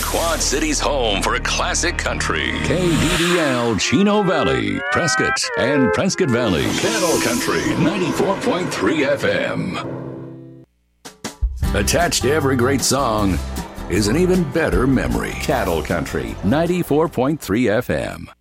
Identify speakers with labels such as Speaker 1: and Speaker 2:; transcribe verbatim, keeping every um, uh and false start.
Speaker 1: Quad City's home for classic country. K D D L, Chino Valley, Prescott, and Prescott Valley. Cattle Country, ninety-four point three F M. Attached to every great song is an even better memory. Cattle Country, ninety-four point three F M.